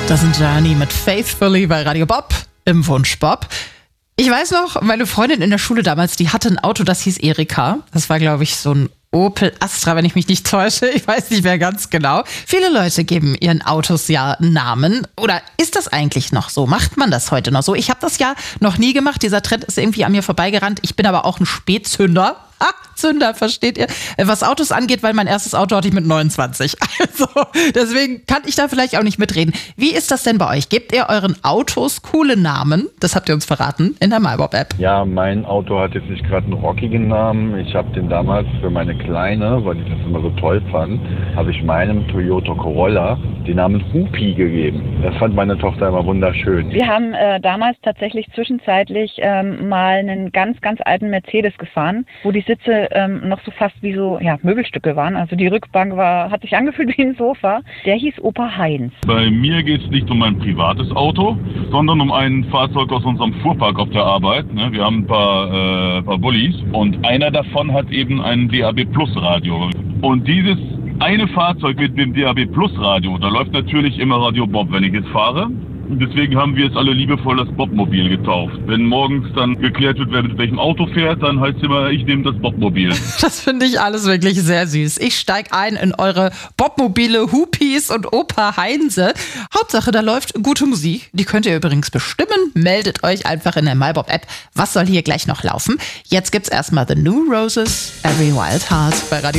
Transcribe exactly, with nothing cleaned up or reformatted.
Das sind Journey mit Faithfully bei Radio Bob im Wunsch Bob. Ich weiß noch, meine Freundin in der Schule damals, die hatte ein Auto, das hieß Erika. Das war, glaube ich, so ein Opel Astra, wenn ich mich nicht täusche. Ich weiß nicht mehr ganz genau. Viele Leute geben ihren Autos ja Namen. Oder ist das eigentlich noch so? Macht man das heute noch so? Ich habe das ja noch nie gemacht. Dieser Trend ist irgendwie an mir vorbeigerannt. Ich bin aber auch ein Spätzünder. Ah, Zünder, versteht ihr? Was Autos angeht, weil mein erstes Auto hatte ich mit neunundzwanzig. Also, deswegen kann ich da vielleicht auch nicht mitreden. Wie ist das denn bei euch? Gebt ihr euren Autos coole Namen? Das habt ihr uns verraten in der MyBob-App. Ja, mein Auto hat jetzt nicht gerade einen rockigen Namen. Ich habe den damals für meine Kleine, weil ich das immer so toll fand, habe ich meinem Toyota Corolla den Namen Hupi gegeben. Das fand meine Tochter immer wunderschön. Wir haben äh, damals tatsächlich zwischenzeitlich ähm, mal einen ganz, ganz alten Mercedes gefahren, wo die Sitze ähm, noch so fast wie so ja, Möbelstücke waren. Also die Rückbank war, hat sich angefühlt wie ein Sofa. Der hieß Opa Heinz. Bei mir geht es nicht um ein privates Auto, sondern um ein Fahrzeug aus unserem Fuhrpark auf der Arbeit. Wir haben ein paar, äh, paar Bullis und einer davon hat eben ein D A B Plus Radio. Und dieses eine Fahrzeug mit dem D A B Plus Radio, da läuft natürlich immer Radio Bob, wenn ich es fahre. Und deswegen haben wir jetzt alle liebevoll das Bobmobil getauft. Wenn morgens dann geklärt wird, wer mit welchem Auto fährt, dann heißt es immer, ich nehme das Bobmobil. Das finde ich alles wirklich sehr süß. Ich steige ein in eure Bobmobile, Hupis und Opa Heinze. Hauptsache, da läuft gute Musik. Die könnt ihr übrigens bestimmen. Meldet euch einfach in der MyBob-App. Was soll hier gleich noch laufen? Jetzt gibt's erstmal The New Roses, Every Wild Heart bei Radio